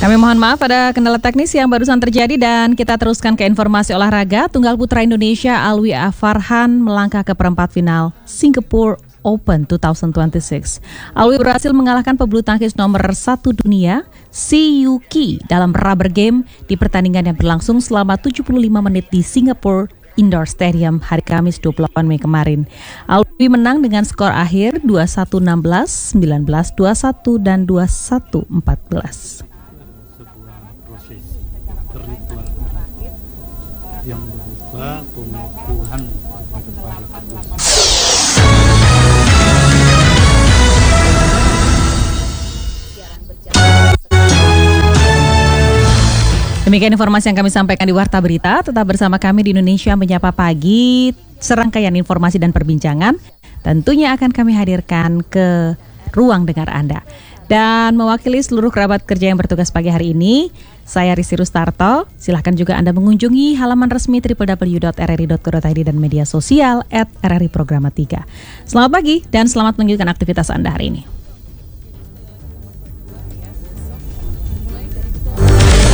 Kami mohon maaf ada kendala teknis yang barusan terjadi dan kita teruskan ke informasi olahraga. Tunggal putra Indonesia Alwi Farhan melangkah ke perempat final Singapore Open 2026. Alwi berhasil mengalahkan pebulu tangkis nomor 1 dunia, Si Yuki, dalam rubber game di pertandingan yang berlangsung selama 75 menit di Singapore Indoor Stadium hari Kamis 28 Mei kemarin. Alwi menang dengan skor akhir 21-16, 19-21, dan 21-14. Yang berupa pengukuhan kepada para petugas. Demikian informasi yang kami sampaikan di Warta Berita. Tetap bersama kami di Indonesia Menyapa Pagi. Serangkaian informasi dan perbincangan tentunya akan kami hadirkan ke ruang dengar Anda. Dan mewakili seluruh kerabat kerja yang bertugas pagi hari ini, saya Risi Rustarto. Silahkan juga Anda mengunjungi halaman resmi www.rri.co.id dan media sosial @RRI Programa 3. Selamat pagi dan selamat melanjutkan aktivitas Anda hari ini.